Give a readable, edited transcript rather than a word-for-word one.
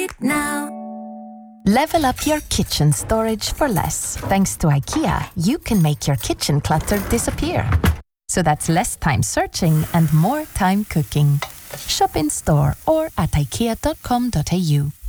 now. Level up your kitchen storage for less. Thanks to IKEA, you can make your kitchen clutter disappear. So that's less time searching and more time cooking. Shop in store or at ikea.com.au.